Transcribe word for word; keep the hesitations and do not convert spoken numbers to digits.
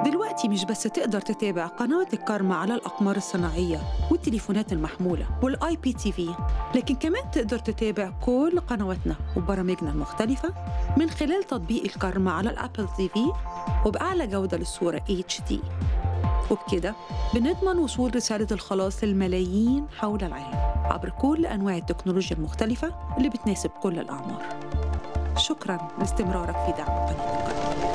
دلوقتي مش بس تقدر تتابع قناة الكارما على الأقمار الصناعية والتليفونات المحمولة والآي بي تي في، لكن كمان تقدر تتابع كل قنواتنا وبرامجنا المختلفة من خلال تطبيق الكارما على الأبل تي في وبأعلى جودة للصورة إتش دي. وبكده بنضمن وصول رسالة الخلاص للملايين حول العالم عبر كل أنواع التكنولوجيا المختلفة اللي بتناسب كل الأعمار. شكراً لاستمرارك في دعم قناة الكارما.